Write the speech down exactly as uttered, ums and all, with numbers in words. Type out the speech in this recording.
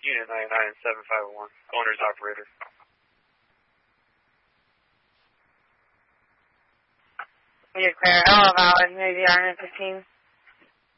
Unit ninety-nine, seven five one. Owner's operator. You're clear. Hello, Valid. Maybe R N fifteen.